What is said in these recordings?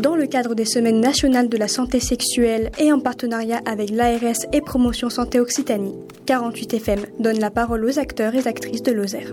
Dans le cadre des Semaines nationales de la santé sexuelle et en partenariat avec l'ARS et Promotion Santé Occitanie, 48 FM donne la parole aux acteurs et actrices de Lozère.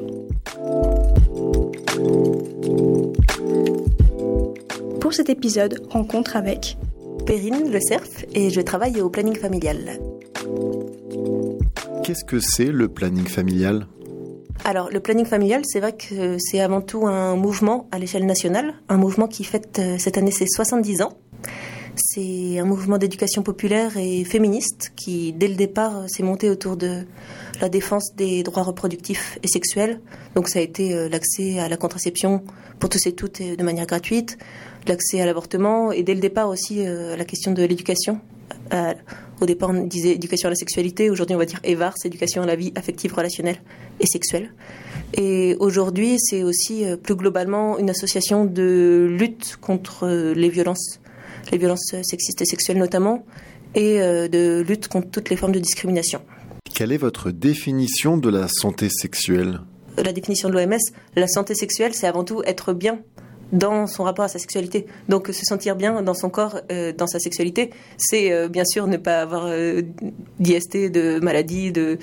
Pour cet épisode, rencontre avec Perrine Le Cerf et je travaille au planning familial. Qu'est-ce que c'est le planning familial ? Alors, le planning familial, c'est vrai que c'est avant tout un mouvement à l'échelle nationale, un mouvement qui fête cette année ses 70 ans. C'est un mouvement d'éducation populaire et féministe qui, dès le départ, s'est monté autour de la défense des droits reproductifs et sexuels. Donc ça a été l'accès à la contraception pour tous et toutes et de manière gratuite, l'accès à l'avortement et dès le départ aussi la question de l'éducation. Au départ, on disait éducation à la sexualité. Aujourd'hui, on va dire EVARS, éducation à la vie affective, relationnelle et sexuelle. Et aujourd'hui, c'est aussi plus globalement une association de lutte contre les violences sexistes et sexuelles notamment, et de lutte contre toutes les formes de discrimination. Quelle est votre définition de la santé sexuelle ? La définition de l'OMS, la santé sexuelle, c'est avant tout être bien dans son rapport à sa sexualité. Donc se sentir bien dans son corps, dans sa sexualité, c'est bien sûr ne pas avoir d'IST, de maladie, de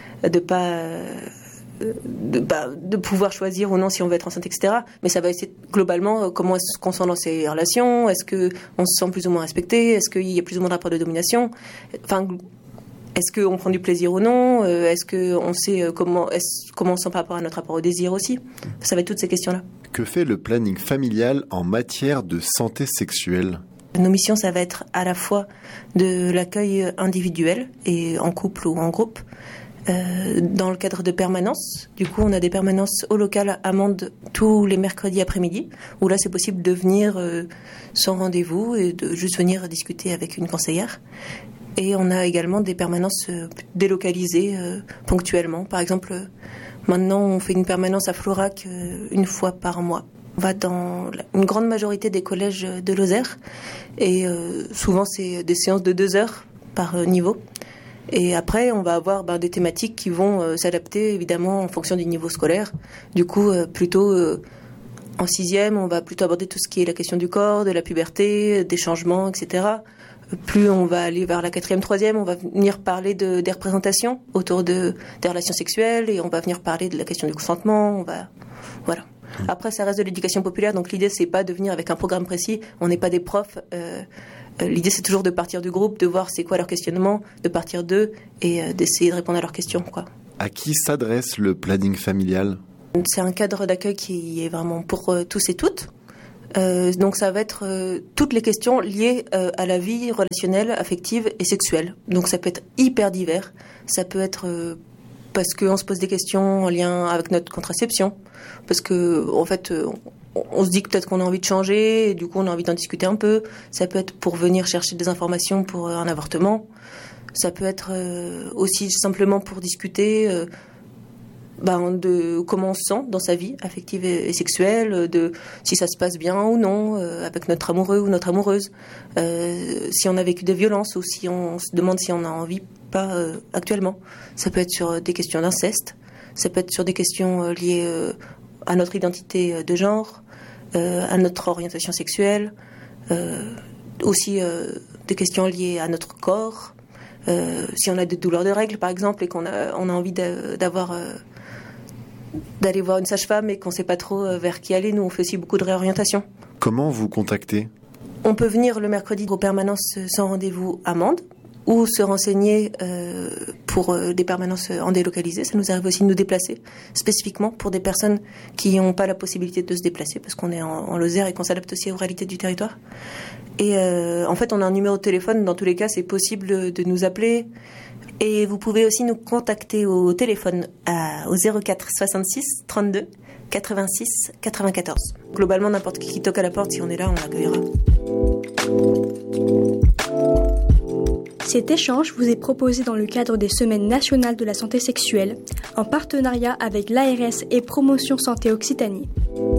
pouvoir choisir ou non si on veut être enceinte, etc. Mais ça va essayer globalement comment est-ce qu'on sent dans ses relations, est-ce qu'on se sent plus ou moins respecté, est-ce qu'il y a plus ou moins de rapports de domination, enfin, est-ce qu'on prend du plaisir ou non, est-ce qu'on sait comment on se sent par rapport à notre rapport au désir aussi. Ça va être toutes ces questions-là. Que fait le planning familial en matière de santé sexuelle ? Nos missions, ça va être à la fois de l'accueil individuel et en couple ou en groupe, dans le cadre de permanences. Du coup, on a des permanences au local à Mende tous les mercredis après-midi, où là, c'est possible de venir sans rendez-vous et de juste venir discuter avec une conseillère. Et on a également des permanences délocalisées ponctuellement. Par exemple, maintenant, on fait une permanence à Florac une fois par mois. On va dans une grande majorité des collèges de Lozère. Et souvent, c'est des séances de 2 heures par niveau. Et après, on va avoir des thématiques qui vont s'adapter évidemment en fonction du niveau scolaire. Du coup, plutôt en 6e, on va plutôt aborder tout ce qui est la question du corps, de la puberté, des changements, etc. Plus on va aller vers la 4e, 3e, on va venir parler des représentations autour des relations sexuelles et on va venir parler de la question du consentement. Voilà. Après, ça reste de l'éducation populaire, donc l'idée, c'est pas de venir avec un programme précis. On n'est pas des profs. L'idée, c'est toujours de partir du groupe, de voir c'est quoi leur questionnement, de partir d'eux et d'essayer de répondre à leurs questions, quoi. À qui s'adresse le planning familial ? C'est un cadre d'accueil qui est vraiment pour tous et toutes. Donc ça va être toutes les questions liées à la vie relationnelle, affective et sexuelle. Donc ça peut être hyper divers. Ça peut être parce qu'on se pose des questions en lien avec notre contraception, parce que en fait on se dit que peut-être qu'on a envie de changer et du coup on a envie d'en discuter un peu. Ça peut être pour venir chercher des informations pour un avortement. Ça peut être aussi simplement pour discuter de comment on se sent dans sa vie affective et sexuelle, de si ça se passe bien ou non avec notre amoureux ou notre amoureuse, si on a vécu des violences ou si on se demande si on a envie pas actuellement. Ça peut être sur des questions d'inceste, ça peut être sur des questions liées à notre identité de genre, à notre orientation sexuelle, aussi des questions liées à notre corps, si on a des douleurs de règles par exemple et qu'on a envie d'aller voir une sage-femme et qu'on ne sait pas trop vers qui aller. Nous, on fait aussi beaucoup de réorientation. Comment vous contacter ? On peut venir le mercredi aux permanences sans rendez-vous à Mende ou se renseigner pour des permanences en délocalisé. Ça nous arrive aussi de nous déplacer, spécifiquement pour des personnes qui n'ont pas la possibilité de se déplacer parce qu'on est en Lozère et qu'on s'adapte aussi aux réalités du territoire. Et en fait, on a un numéro de téléphone. Dans tous les cas, c'est possible de nous appeler. Et vous pouvez aussi nous contacter au téléphone au 04 66 32 86 94. Globalement, n'importe qui toque à la porte, si on est là, on l'accueillera. Cet échange vous est proposé dans le cadre des Semaines nationales de la santé sexuelle, en partenariat avec l'ARS et Promotion Santé Occitanie.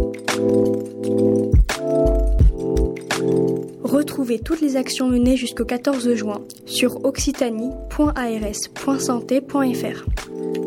Retrouvez toutes les actions menées jusqu'au 14 juin sur occitanie.ars.santé.fr.